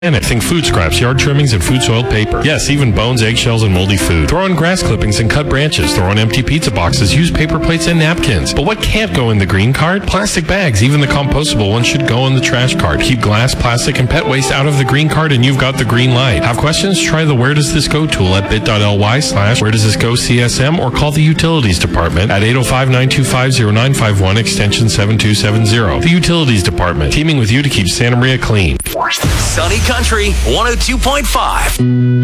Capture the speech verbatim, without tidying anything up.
Think food scraps, yard trimmings, and food soiled paper. Yes, even bones, eggshells, and moldy food. Throw in grass clippings and cut branches. Throw in empty pizza boxes. Use paper plates and napkins. But what can't go in the green cart? Plastic bags. Even the compostable ones should go in the trash cart. Keep glass, plastic, and pet waste out of the green cart and you've got the green light. Have questions? Try the Where Does This Go tool at bit.ly slash Where Does This Go C S M or call the Utilities Department at eight oh five, nine two five, oh nine five one extension seven two seven zero. The Utilities Department, teaming with you to keep Santa Maria clean. Sunny Country one oh two point five.